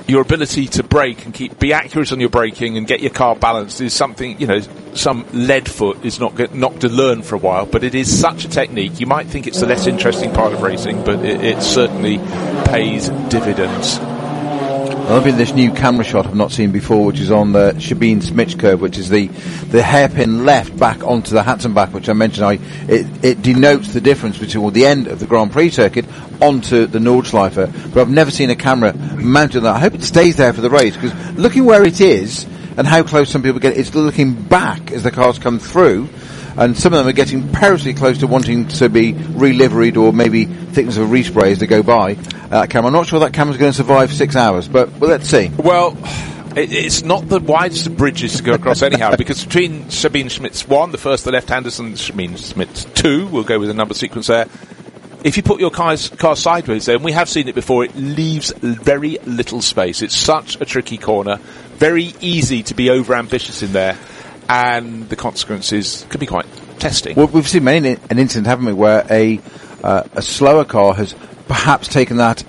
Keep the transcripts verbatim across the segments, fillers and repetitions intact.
your ability to brake and keep be accurate on your braking and get your car balanced is something, you know, some lead foot is not get, not to learn for a while, but it is such a technique. You might think it's the less interesting part of racing, but it, it certainly pays dividends. I love this new camera shot I've not seen before, which is on the Sabine Smits curve, which is the, the hairpin left back onto the Hatzenbach, which I mentioned. I it, it denotes the difference between the end of the Grand Prix circuit onto the Nordschleife, but I've never seen a camera mounted on that. I hope it stays there for the race, because looking where it is and how close some people get, it's looking back as the cars come through, and some of them are getting perilously close to wanting to be re-liveried or maybe thickness of a respray as they go by uh, that camera. I'm not sure that camera's going to survive six hours, but well, let's see. Well, it, it's not the widest of bridges to go across anyhow, because between Sabine Smits one, the first, the left-handers, and Sabine Smits two, we'll go with the number sequence there, if you put your car's, car sideways there, and we have seen it before, it leaves very little space. It's such a tricky corner, very easy to be over-ambitious in there, and the consequences could be quite testing. Well, we've seen many an incident, haven't we, where a uh, a slower car has perhaps taken that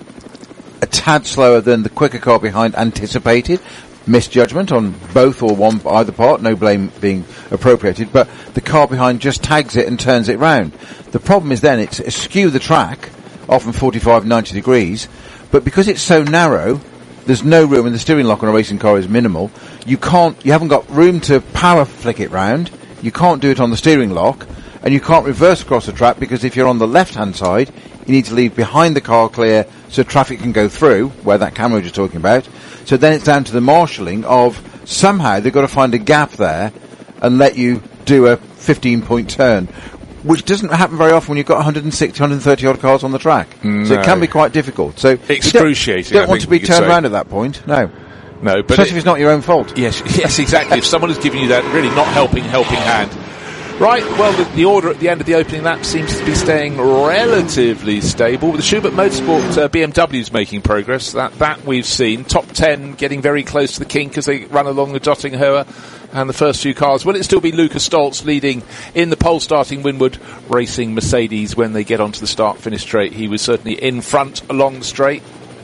a tad slower than the quicker car behind anticipated. Misjudgment on both or one either part, no blame being appropriated, but the car behind just tags it and turns it round. The problem is then it's askew the track, often forty-five, ninety degrees, but because it's so narrow, there's no room, and the steering lock on a racing car is minimal. You can't, you haven't got room to power flick it round. You can't do it on the steering lock, and you can't reverse across the track, because if you're on the left-hand side, you need to leave behind the car clear so traffic can go through, where that camera you're talking about. So then it's down to the marshalling of somehow they've got to find a gap there and let you do a fifteen-point turn, which doesn't happen very often when you've got one hundred sixty, one hundred thirty odd cars on the track. No. So it can be quite difficult. So excruciating. You don't, don't want to be turned around at that point. No. No, but especially it, if it's not your own fault. Yes, yes, exactly. If someone is giving you that really not helping, helping hand. Right, well, the, the order at the end of the opening lap seems to be staying relatively stable. With the Schubert Motorsport, uh, B M W's making progress. That that we've seen. Top ten getting very close to the kink as they run along the Dottinghoe and the first few cars. Will it still be Lukas Stoltz leading in the pole starting Winward Racing Mercedes when they get onto the start-finish straight? He was certainly in front along the straight.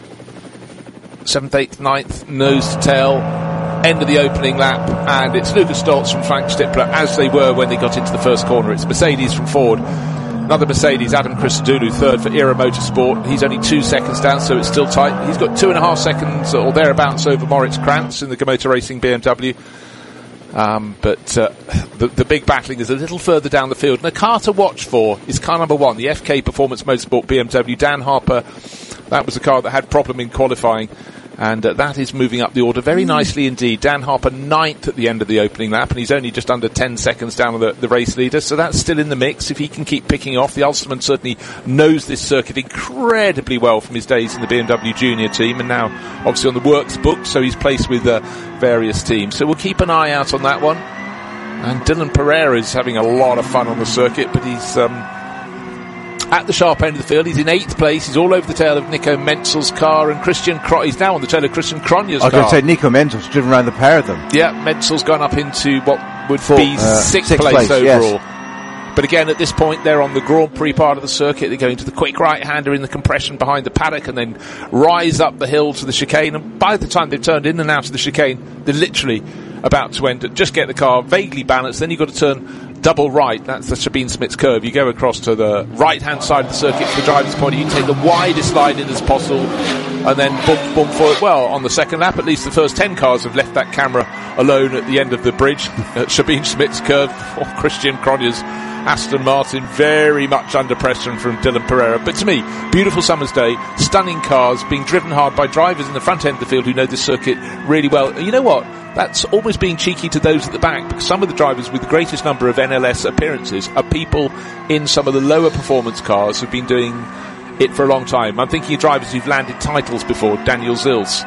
seventh, eighth, ninth, nose to tail. End of the opening lap, and it's Lukas Stoltz from Frank Stippler, as they were when they got into the first corner. It's Mercedes from Ford. Another Mercedes, Adam Christodoulou, third for Era Motorsport. He's only two seconds down, so it's still tight. He's got two and a half seconds or thereabouts over Moritz Krantz in the Motor Racing B M W. Um, but uh, the, the big battling is a little further down the field. And a car to watch for is car number one, the F K Performance Motorsport B M W. Dan Harper, that was a car that had problem in qualifying. And uh, that is moving up the order very nicely indeed. Dan Harper ninth at the end of the opening lap, and he's only just under ten seconds down on the, the race leader, so that's still in the mix if he can keep picking off. The Ulsterman certainly knows this circuit incredibly well from his days in the B M W Junior team, and now obviously on the works book, so he's placed with uh, various teams. So we'll keep an eye out on that one. And Dylan Pereira is having a lot of fun on the circuit, but he's um, at the sharp end of the field. He's in eighth place. He's all over the tail of Nico Menzel's car, and Christian Cro- he's now on the tail of Christian Cronje's car. I was going to say Nico Menzel's driven around the pair of them. Yeah, Menzel's gone up into what would For, be uh, sixth, sixth place, place overall. Yes. But again, at this point, they're on the Grand Prix part of the circuit. They're going to the quick right-hander in the compression behind the paddock and then rise up the hill to the chicane. And by the time they've turned in and out of the chicane, they're literally about to enter. Just get the car vaguely balanced. Then you've got to turn double right. That's the Sabine Smits curve. You go across to the right-hand side of the circuit from the driver's point. You can take the widest line in as possible and then boom, boom for it. Well, on the second lap, at least the first ten cars have left that camera alone at the end of the bridge at Sabine Smits curve for Christian Cronje's Aston Martin, very much under pressure from Dylan Pereira. But to me, beautiful summer's day, stunning cars, being driven hard by drivers in the front end of the field who know this circuit really well. And you know what? That's almost being cheeky to those at the back, because some of the drivers with the greatest number of N L S appearances are people in some of the lower performance cars who've been doing it for a long time. I'm thinking of drivers who've landed titles before. Daniel Zils,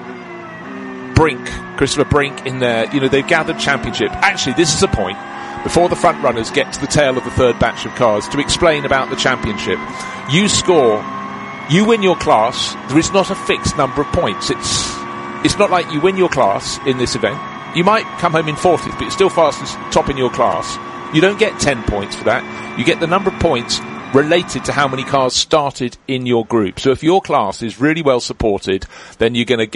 Brink, Christopher Brink in there. You know, they've gathered championship. Actually, this is a point before the front runners get to the tail of the third batch of cars to explain about the championship. You score, you win your class. There is not a fixed number of points. It's It's not like you win your class in this event. You might come home in fortieth, but you're still fastest top in your class. You don't get ten points for that. You get the number of points related to how many cars started in your group. So if your class is really well supported, then you're going to get